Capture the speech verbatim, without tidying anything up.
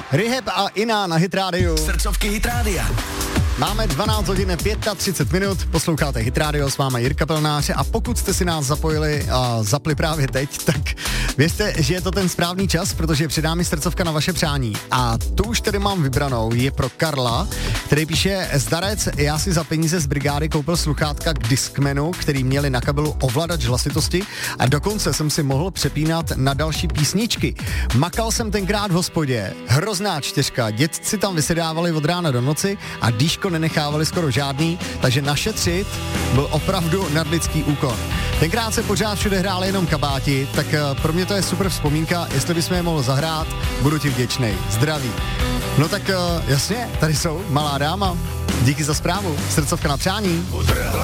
Rehab a Ina na Hit Radio. Srdcovky Hit Rádia. Máme dvanáct hodin třicet pět minut, posloucháte Hit Radio, s vámi Jirka Pelnář a pokud jste si nás zapojili a zapli právě teď, tak věřte, že je to ten správný čas, protože před námi srdcovka na vaše přání. A tu už tedy mám vybranou, je pro Karla, který píše: Zdarec, já si za peníze z brigády koupil sluchátka k Discmanu, který měli na kabelu ovladač hlasitosti a dokonce jsem si mohl přepínat na další písničky. Makal jsem tenkrát v hospodě, hrozná čtyřka, dětci tam vysedávali od rána do noci a dýško nenechávali skoro žádný, takže našetřit byl opravdu nadlidský úkon. Tenkrát se pořád všude hráli jenom kabáti, tak pro mě to je super vzpomínka, jestli bychom je mohli zahrát, budu ti vděčnej. Zdraví. No tak jasně, tady jsou Malá dáma. Díky za zprávu. Srdcovka na přání.